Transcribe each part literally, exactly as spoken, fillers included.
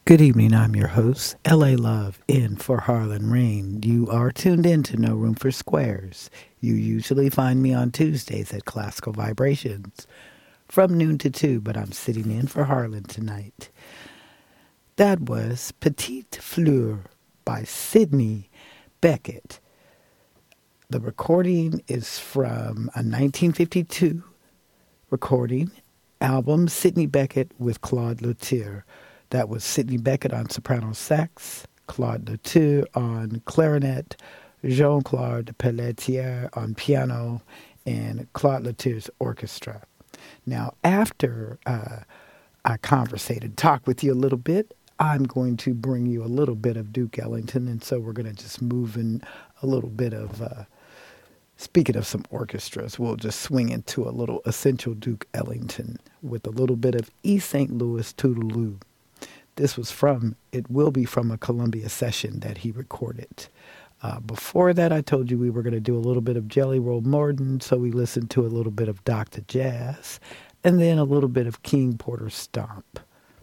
Good evening. I'm your host, L A Love, in for Harlan Rain. You are tuned in to No Room for Squares. You usually find me on Tuesdays at Classical Vibrations from noon to two, but I'm sitting in for Harlan tonight. That was Petite Fleur by Sidney Beckett. The recording is from a nineteen fifty-two recording album, Sidney Beckett with Claude Luthier. That was Sidney Beckett on soprano sax, Claude Luthier on clarinet, Jean-Claude Pelletier on piano, and Claude Luthier's orchestra. Now, after uh, I conversated, talk with you a little bit, I'm going to bring you a little bit of Duke Ellington, and so we're going to just move in a little bit of, uh, speaking of some orchestras, we'll just swing into a little essential Duke Ellington with a little bit of East Saint Louis Toodaloo. This was from, it will be from a Columbia session that he recorded. Uh, before that, I told you we were going to do a little bit of Jelly Roll Morton, so we listened to a little bit of Doctor Jazz, and then a little bit of King Porter Stomp.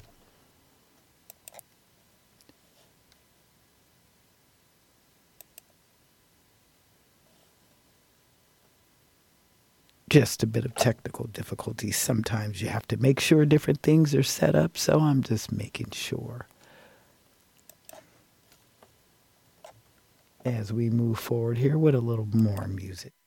Just a bit of technical difficulties. Sometimes you have to make sure different things are set up, so I'm just making sure. As we move forward here with a little more music.